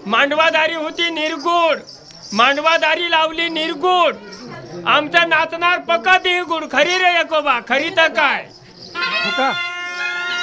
मांडवादारी होती निर्गुण, मांडवादारी लावली निर्गुण. आमचा नाचणार पक्का गुण. खरी रे यकोबा, खरी तर काय.